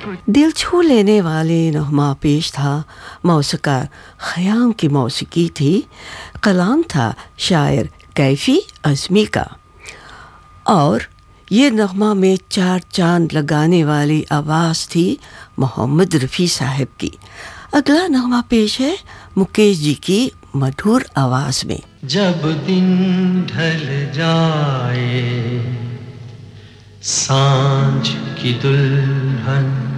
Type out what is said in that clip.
दिल छू लेने वाले नगमा पेश था। मौसीक़ार ख़याम की मौसीकी थी। कलाम था शायर कैफ़ी अज़मी का। और ये नगमा में चार चांद लगाने वाली आवाज़ थी मोहम्मद रफ़ी साहब की। अगला नगमा पेश है मुकेश जी की मधुर आवाज़ में। जब दिन ढल जाए सांझ की दुल्हन